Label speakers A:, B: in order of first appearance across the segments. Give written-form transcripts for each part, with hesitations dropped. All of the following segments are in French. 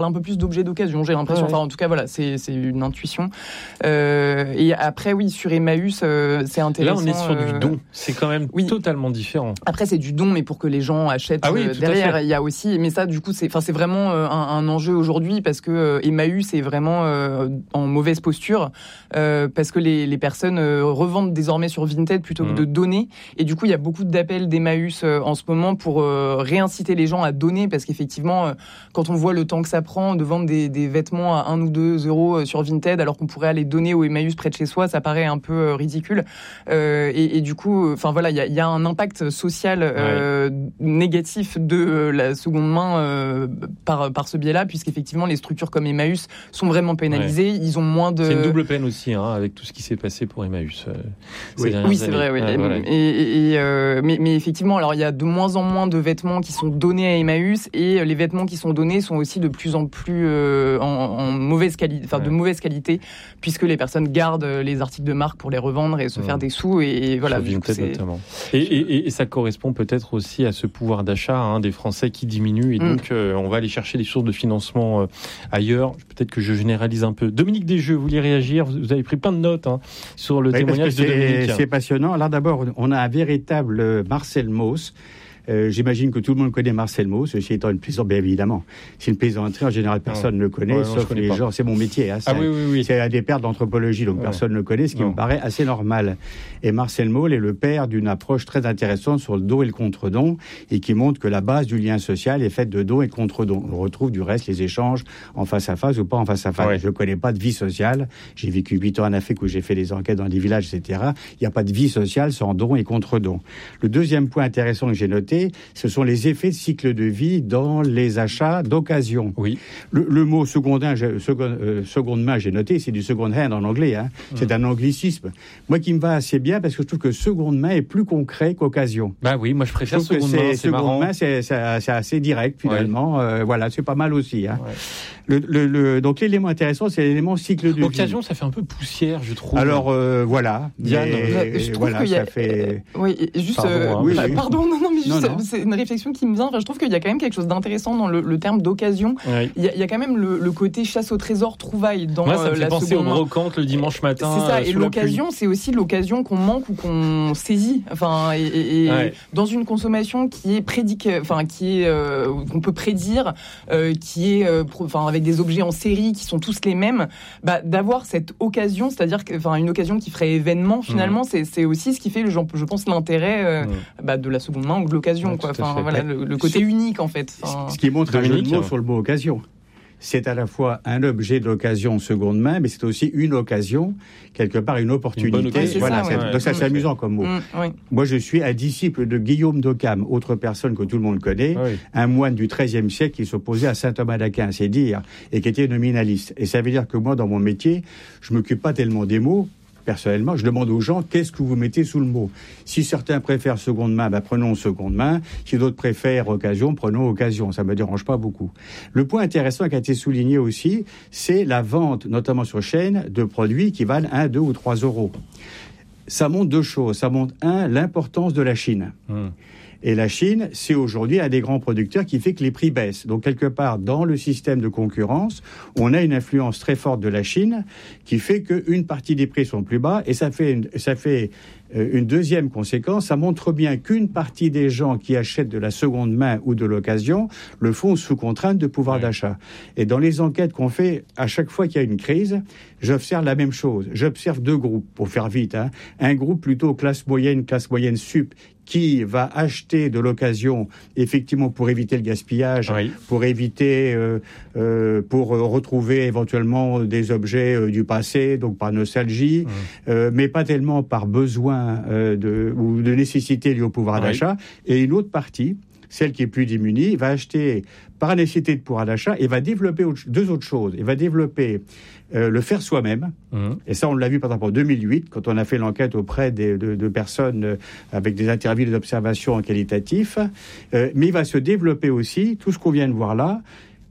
A: un peu plus d'objets d'occasion, j'ai l'impression. Enfin, en tout cas, voilà, c'est une intuition. Et après, oui, sur Emmaüs, c'est intéressant.
B: Là, on est sur du don. C'est quand même totalement différent.
A: Après, c'est du don, mais pour que les gens achètent derrière, il y a aussi. Mais ça, du coup, c'est vraiment un enjeu aujourd'hui parce que Emmaüs est vraiment en mauvaise posture parce que les personnes revendent désormais sur Vinted plutôt que de donner. Et du coup, il y a beaucoup d'appels d'Emmaüs en ce moment pour réinciter les gens à donner parce qu'effectivement, quand on voit le temps que ça prend de vendre des vêtements à 1 ou 2 euros sur Vinted alors qu'on pourrait aller donner au Emmaüs près de chez soi, ça paraît un peu ridicule. Et du coup, enfin voilà, il y a un impact social négatif de la seconde main par ce biais-là, puisqu'effectivement les structures comme Emmaüs sont vraiment pénalisées. Ils ont moins de.
B: C'est une double peine aussi, avec tout ce qui s'est passé pour Emmaüs.
A: Oui, c'est vrai. Oui. Mais effectivement, alors il y a de moins en moins de vêtements qui sont donnés à Emmaüs et les vêtements qui sont donnés sont aussi de plus en plus en mauvaise qualité, de mauvaise qualité, puisque les personnes gardent les articles de marque pour les revendre et se faire des sous et voilà.
B: Sur Vinted notamment. Et ça correspond peut-être aussi à ce pouvoir d'achat des Français qui diminue et donc on va aller chercher des sources de financement ailleurs. Peut-être que je généralise un peu. Dominique Desjeux, vous voulez réagir ? Vous avez pris plein de notes sur le témoignage de Dominique.
C: C'est passionnant. Alors d'abord, on a un véritable Marcel Mauss. J'imagine que tout le monde connaît Marcel Mauss, ceci étant une plaisanterie, bien évidemment. C'est une plaisanterie, en général, personne ne le connaît, sauf les gens. C'est mon métier. C'est un des pères d'anthropologie, donc personne ne le connaît, ce qui me paraît assez normal. Et Marcel Mauss est le père d'une approche très intéressante sur le don et le contre-don, et qui montre que la base du lien social est faite de don et de contre-don. On retrouve du reste les échanges en face à face ou pas en face à face. Je ne connais pas de vie sociale. J'ai vécu 8 ans en Afrique où j'ai fait des enquêtes dans des villages, etc. Il n'y a pas de vie sociale sans don et contre-don. Le deuxième point intéressant que j'ai noté, ce sont les effets de cycle de vie dans les achats d'occasion.
B: Oui.
C: Le mot seconde main, j'ai noté, c'est du second hand en anglais. C'est un anglicisme. Moi qui me va assez bien parce que je trouve que seconde main est plus concret qu'occasion.
B: Bah oui, moi je préfère seconde main.
C: Seconde main, c'est assez direct finalement. Voilà, c'est pas mal aussi. Donc l'élément intéressant, c'est l'élément cycle de vie.
B: Occasion, ça fait un peu poussière, je trouve.
C: Alors voilà.
B: Diane,
A: je trouve qu'il y a. Oui, juste. Pardon, non, mais juste. C'est une réflexion qui me vient. Enfin, je trouve qu'il y a quand même quelque chose d'intéressant dans le terme d'occasion. Il y a quand même le côté chasse au trésor, trouvaille dans la seconde main. Moi, ça me fait penser aux brocantes
B: le dimanche matin.
A: C'est ça. Et l'occasion, c'est aussi l'occasion qu'on manque ou qu'on saisit. Enfin, dans une consommation qui est qu'on peut prédire, qui est, avec des objets en série qui sont tous les mêmes, d'avoir cette occasion, c'est-à-dire une occasion qui ferait événement finalement, c'est aussi ce qui fait, je pense, l'intérêt de la seconde main ou de l'occasion. Le côté unique en fait.
C: Ce qui montre un jeu de mots sur le mot occasion. C'est à la fois un objet d'occasion seconde main, mais c'est aussi une occasion, quelque part une opportunité. Donc ça, c'est amusant comme mot. Moi, je suis un disciple de Guillaume d'Occam, autre personne que tout le monde connaît, un moine du XIIIe siècle qui s'opposait à saint Thomas d'Aquin, c'est dire, et qui était nominaliste. Et ça veut dire que moi, dans mon métier, je m'occupe pas tellement des mots. Personnellement, je demande aux gens qu'est-ce que vous mettez sous le mot. Si certains préfèrent seconde main, prenons seconde main. Si d'autres préfèrent occasion, prenons occasion. Ça me dérange pas beaucoup. Le point intéressant qui a été souligné aussi, c'est la vente, notamment sur chaîne, de produits qui valent 1, 2 ou 3 euros. Ça montre deux choses. Ça montre, l'importance de la Chine. Et la Chine, c'est aujourd'hui un des grands producteurs qui fait que les prix baissent. Donc, quelque part, dans le système de concurrence, on a une influence très forte de la Chine qui fait qu'une partie des prix sont plus bas. Et ça fait une deuxième conséquence. Ça montre bien qu'une partie des gens qui achètent de la seconde main ou de l'occasion le font sous contrainte de pouvoir d'achat. Et dans les enquêtes qu'on fait, à chaque fois qu'il y a une crise, j'observe la même chose. J'observe deux groupes, pour faire vite. Un groupe plutôt classe moyenne sup, qui va acheter de l'occasion, effectivement, pour éviter le gaspillage, pour éviter, pour retrouver éventuellement des objets du passé, donc par nostalgie, mais pas tellement par besoin ou de nécessité liée au pouvoir d'achat. Et une autre partie, celle qui est plus démunie, va acheter par nécessité de pouvoir d'achat et va développer deux autres choses. Il va développer le faire soi-même. Et ça, on l'a vu par exemple en 2008, quand on a fait l'enquête auprès de personnes avec des interviews, des observations en qualitatif. Mais il va se développer aussi, tout ce qu'on vient de voir là,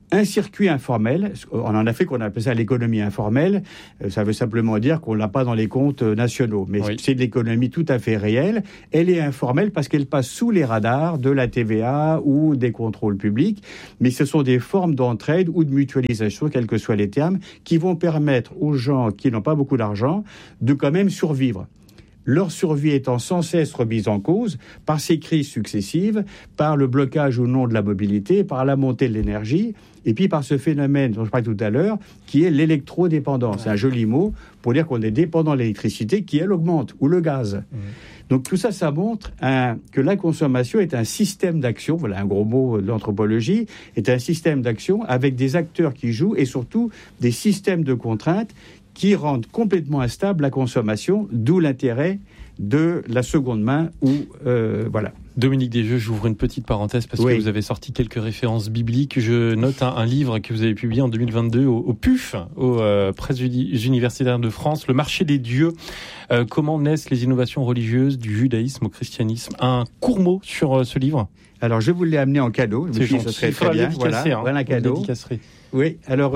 C: un circuit informel. On en a fait qu'on appelle ça l'économie informelle. Ça veut simplement dire qu'on l'a pas dans les comptes nationaux. Mais c'est de l'économie tout à fait réelle. Elle est informelle parce qu'elle passe sous les radars de la TVA ou des contrôles publics. Mais ce sont des formes d'entraide ou de mutualisation, quels que soient les termes, qui vont permettre aux gens qui n'ont pas beaucoup d'argent de quand même survivre. Leur survie étant sans cesse remise en cause par ces crises successives, par le blocage ou non de la mobilité, par la montée de l'énergie, et puis par ce phénomène dont je parlais tout à l'heure, qui est l'électrodépendance. C'est un joli mot pour dire qu'on est dépendant de l'électricité qui, elle, augmente, ou le gaz. Donc tout ça, ça montre que la consommation est un système d'action, voilà un gros mot de l'anthropologie, est un système d'action avec des acteurs qui jouent et surtout des systèmes de contraintes qui rendent complètement instable la consommation, d'où l'intérêt de la seconde main ou voilà.
B: Dominique Desjeux, j'ouvre une petite parenthèse parce que vous avez sorti quelques références bibliques. Je note un livre que vous avez publié en 2022 au PUF, aux Presses universitaires de France, Le marché des dieux. Comment naissent les innovations religieuses du judaïsme au christianisme? Un court mot sur ce livre.
C: Alors je vous l'ai amené en cadeau.
B: C'est gentil.
C: Ce serait très bien. Voilà un cadeau. Oui, alors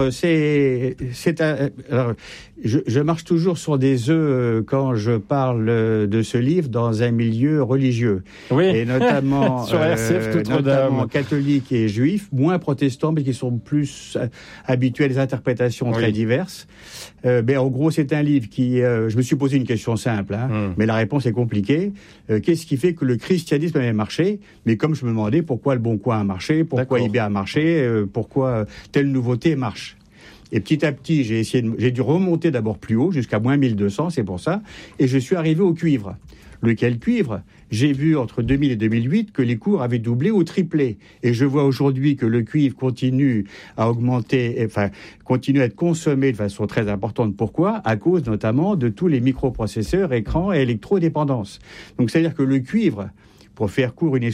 C: je marche toujours sur des œufs quand je parle de ce livre dans un milieu religieux.
B: Oui.
C: Et notamment
B: sur RCF
C: notamment catholiques et juifs, moins protestants mais qui sont plus habitués à des interprétations très diverses. Mais en gros, c'est un livre qui je me suis posé une question simple mais la réponse est compliquée. Qu'est-ce qui fait que le christianisme a marché? Mais comme je me demandais pourquoi le Bon Coin a marché, pourquoi eBay a marché, pourquoi telle nouveauté marche. Et petit à petit, j'ai dû remonter d'abord plus haut, jusqu'à moins 1200, c'est pour ça, et je suis arrivé au cuivre. Lequel cuivre? J'ai vu entre 2000 et 2008 que les cours avaient doublé ou triplé. Et je vois aujourd'hui que le cuivre continue à augmenter, continue à être consommé de façon très importante. Pourquoi? À cause notamment de tous les microprocesseurs, écrans et électrodépendance. Donc c'est-à-dire que le cuivre, pour faire court une